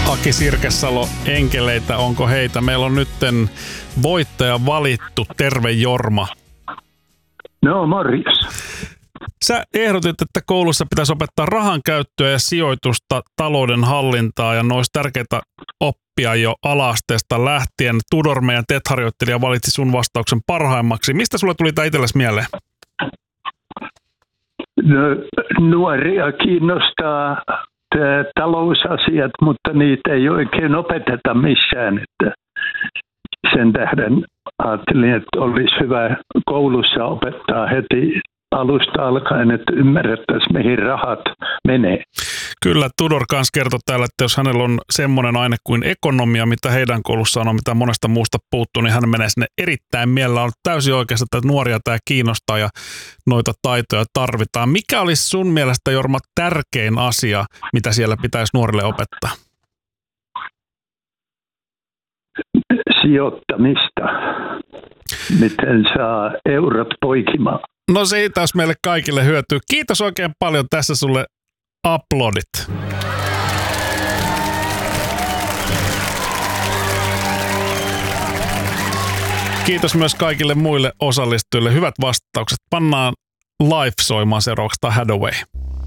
Aki Sirkesalo, enkeleitä, onko heitä? Meillä on nytten voittaja valittu. Terve Jorma. No morjes. Sä ehdotit, että koulussa pitäisi opettaa rahan käyttöä ja sijoitusta, talouden hallintaa ja ne olisi tärkeitä oppia jo ala-asteesta lähtien. Tudor, meidän TET-harjoittelija, valitsi sun vastauksen parhaimmaksi. Mistä sulle tuli tämä itsellesi mieleen? No, nuoria kiinnostaa talousasiat, mutta niitä ei oikein opeteta missään. Että sen tähden ajattelin, että olisi hyvä koulussa opettaa heti alusta alkaen, että ymmärrettäisiin, mihin rahat menee. Kyllä, Tudor kanssa kertoi täällä, että jos hänellä on semmoinen aine kuin ekonomia, mitä heidän koulussaan on, mitä monesta muusta puuttuu, niin hän menee sinne erittäin mielellä. On täysin oikeassa, että nuoria tämä kiinnostaa ja noita taitoja tarvitaan. Mikä olisi sun mielestä, Jorma, tärkein asia, mitä siellä pitäisi nuorille opettaa? Sijoittamista. Miten saa eurot poikimaan? No siitä olisi meille kaikille hyötyä. Kiitos oikein paljon. Tässä sulle aplodit. Kiitos myös kaikille muille osallistujille. Hyvät vastaukset. Pannaan Live soimaan seuraavaksi, tai Hathaway.